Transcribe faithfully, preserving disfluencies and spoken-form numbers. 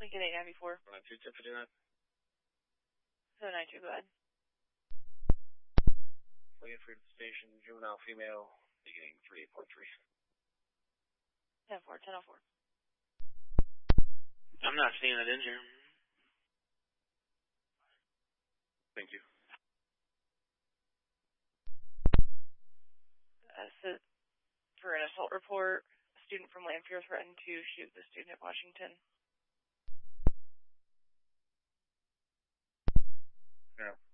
Lincoln eight ninety-four. nine two, ten fifty-nine. seven nine two, go ahead. Lincoln Freedom Station, juvenile female, beginning three eight point three. ten four, ten oh four. I'm not seeing it in here. Thank you. Uh, so, for an assault report, a student from Lanphier threatened to shoot the student at Washington. Yeah.